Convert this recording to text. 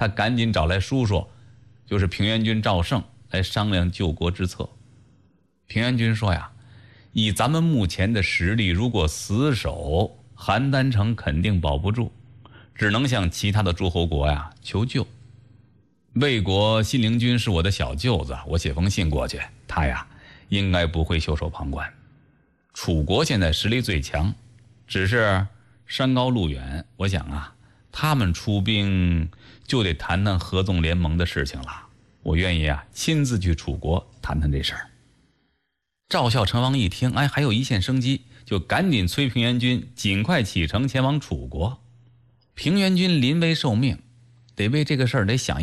他赶紧找来叔叔，就是平原君赵胜来商量救国之策。平原君说呀，以咱们目前的实力，如果死守邯郸城肯定保不住，只能向其他的诸侯国呀求救。魏国信陵君是我的小舅子，我写封信过去，他呀应该不会袖手旁观。楚国现在实力最强，只是山高路远，我想啊，他们出兵就得谈谈合纵联盟的事情了。我愿意啊亲自去楚国谈谈这事儿。赵孝成王一听，哎，还有一线生机，就赶紧催平原君尽快启程前往楚国。平原君临危受命，得为这个事儿得想